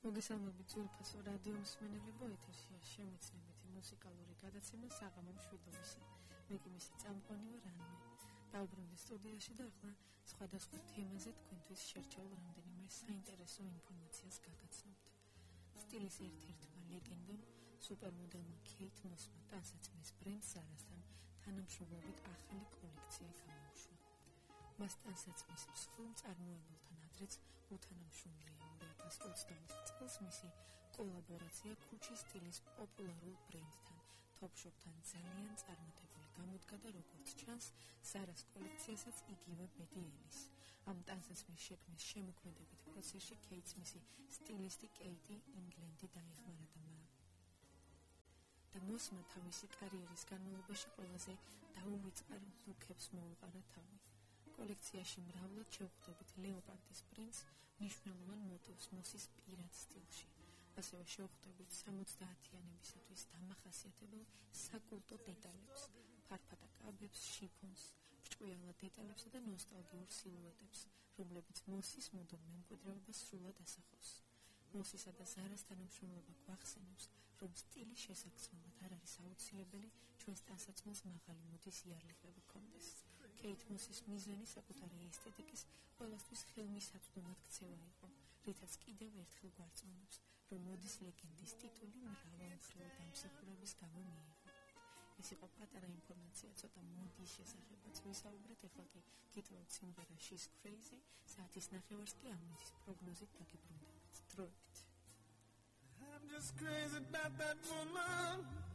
მოგესალმებით ძვირფასო რადიო მსმენელებო, ეთერშია შემეცნებითი მუსიკალური გადაცემა საღამო მშვიდობისა. მე კი მისი წამყვანი ვარ ანმე. დავბრუნდი სტუდიაში და ახლა სხვადასხვა თემაზე თქვენთვის შერჩეულ რამდენიმე საინტერესო ინფორმაციას გაგაცნობთ. სტილის ერთ-ერთმა ლეგენდამ, სუპერმოდელმა ქეით მოსმა ტანსაცმლის ბრენდ Zara-სთან თანამშრომლობით ახალი კოლექცია გამოუშვა. მას ტანსაცმლის მსხვილ მწარმოებელთან ადრეც უთანამშრომლია 2020 წელს მისი კოლაბორაცია ქუჩის სტილის პოპულარულ ბრენდთან, Topshop-თან ძალიან წარმატებული გამოდგა და როგორც ჩანს, Zara-ს კოლექციასაც იგივე ბედი ელის. ამ ტანსაცმლის შექმნის შემოქმედებით პროცესში ქეითს მისი სტილისტი კეიტი ინგლენდი დაეხმარა და მოსმა თავისი კარიერის განმავლობაში ყველაზე დაუმვიწყარ ლუკებს მოუყარა თავი. კოლექციაში მრავლად შევხვდებით ლეოპარდის პრინტს მნიშვნელოვან მოტივს მოსის პირად სტილში. ასევე შევხვდებით 70-იანებისათვის დამახასიათებელ საკულტო დეტალებს, ფარფათა კაბებს, შიფონს, ბრჭყვიალა დეტალებსა და ნოსტალგიურ სილუეტებს, რომლებიც მოსის მოდურ მემკვიდრეობას სრულად ასახავს. მოსისა და Zara-ს თანამშრომლობა გვახსენებს, რომ სტილის შესაძლებლად არ არის აუცილებელი ჩვენს ტანსაცმელს მაღალი მოდის იარაღება ჰქონდეს. კეით მოსის მიზანი საკუთარი ესთეტიკის ყველასთვის ხელმისაწვდომად ქცევა იყო, რითაც კიდევ ერთხელ გვარწმუნებს, რომ მოდის ლეგენდის ტიტული მრავალმხრივი დამსახურების გამო მიიღო. ეს იყო პატარა ინფორმაცია ცოტა მოდის შესახებაც ვისაუბრეთ, ახლა კი გიტოვებთ სიმღერა She's Crazy, საათის ნახევარს კი ამის პროგნოზით დაგიბრუნდებათ. დროებით. I'm just crazy about that woman.